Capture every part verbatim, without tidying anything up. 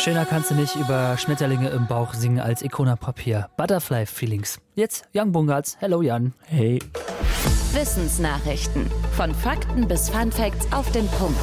Schöner kannst du nicht über Schmetterlinge im Bauch singen als Icona Papier. Butterfly Feelings. Jetzt Jan Bungartz. Hello Jan. Hey. Wissensnachrichten. Von Fakten bis Funfacts auf den Punkt.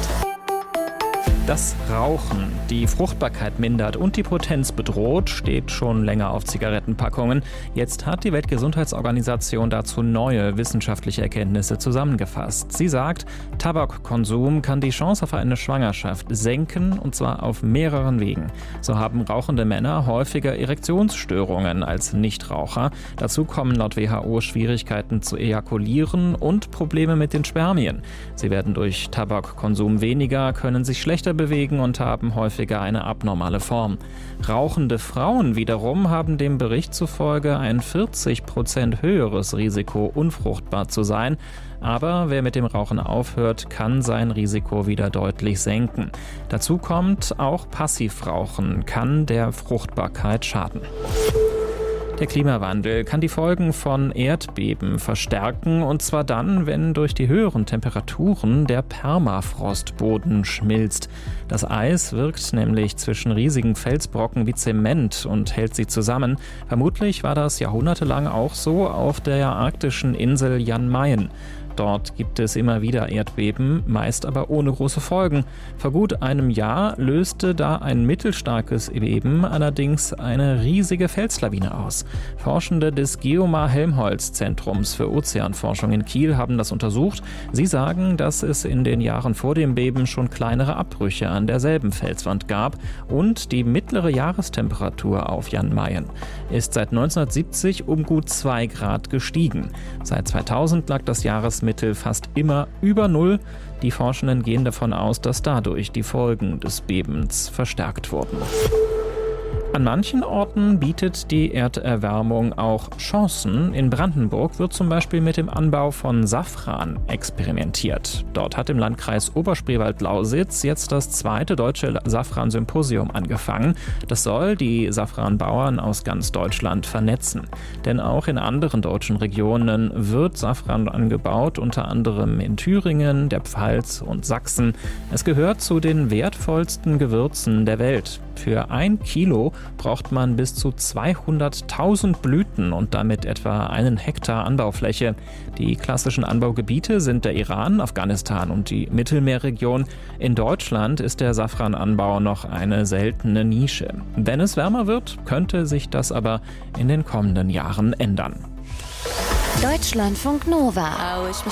Das Rauchen die Fruchtbarkeit mindert und die Potenz bedroht, steht schon länger auf Zigarettenpackungen. Jetzt hat die Weltgesundheitsorganisation dazu neue wissenschaftliche Erkenntnisse zusammengefasst. Sie sagt, Tabakkonsum kann die Chance auf eine Schwangerschaft senken, und zwar auf mehreren Wegen. So haben rauchende Männer häufiger Erektionsstörungen als Nichtraucher. Dazu kommen laut W H O Schwierigkeiten zu ejakulieren und Probleme mit den Spermien. Sie werden durch Tabakkonsum weniger, können sich schlechter bewegen und haben häufiger eine abnormale Form. Rauchende Frauen wiederum haben dem Bericht zufolge ein vierzig Prozent höheres Risiko, unfruchtbar zu sein. Aber wer mit dem Rauchen aufhört, kann sein Risiko wieder deutlich senken. Dazu kommt, auch Passivrauchen kann der Fruchtbarkeit schaden. Der Klimawandel kann die Folgen von Erdbeben verstärken, und zwar dann, wenn durch die höheren Temperaturen der Permafrostboden schmilzt. Das Eis wirkt nämlich zwischen riesigen Felsbrocken wie Zement und hält sie zusammen. Vermutlich war das jahrhundertelang auch so auf der arktischen Insel Jan Mayen. Dort gibt es immer wieder Erdbeben, meist aber ohne große Folgen. Vor gut einem Jahr löste da ein mittelstarkes Beben allerdings eine riesige Felslawine aus. Forschende des Geomar-Helmholtz-Zentrums für Ozeanforschung in Kiel haben das untersucht. Sie sagen, dass es in den Jahren vor dem Beben schon kleinere Abbrüche an derselben Felswand gab, und die mittlere Jahrestemperatur auf Jan Mayen ist seit neunzehnhundertsiebzig um gut zwei Grad gestiegen. Seit zweitausend lag das Jahresmittel fast immer über Null. Die Forschenden gehen davon aus, dass dadurch die Folgen des Bebens verstärkt wurden. An manchen Orten bietet die Erderwärmung auch Chancen. In Brandenburg wird zum Beispiel mit dem Anbau von Safran experimentiert. Dort hat im Landkreis Oberspreewald-Lausitz jetzt das zweite deutsche Safran-Symposium angefangen. Das soll die Safranbauern aus ganz Deutschland vernetzen. Denn auch in anderen deutschen Regionen wird Safran angebaut, unter anderem in Thüringen, der Pfalz und Sachsen. Es gehört zu den wertvollsten Gewürzen der Welt. Für ein Kilo braucht man bis zu zweihunderttausend Blüten und damit etwa einen Hektar Anbaufläche. Die klassischen Anbaugebiete sind der Iran, Afghanistan und die Mittelmeerregion. In Deutschland ist der Safrananbau noch eine seltene Nische. Wenn es wärmer wird, könnte sich das aber in den kommenden Jahren ändern. Deutschlandfunk Nova.